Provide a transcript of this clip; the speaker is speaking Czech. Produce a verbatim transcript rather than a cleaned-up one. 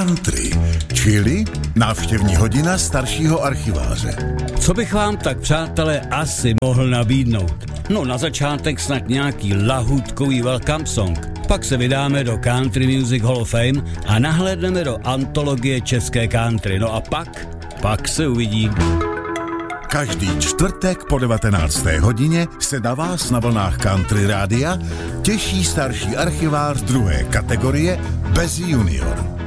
Country, čili návštěvní hodina staršího archiváře. Co bych vám tak, přátelé, asi mohl nabídnout? No na začátek snad nějaký lahůdkový welcome song. Pak se vydáme do Country Music Hall of Fame a nahlédneme do antologie české country. No a pak, pak se uvidí. Každý čtvrtek po devatenácté hodině se na vás na vlnách Country Rádia těší starší archivář druhé kategorie bez junior.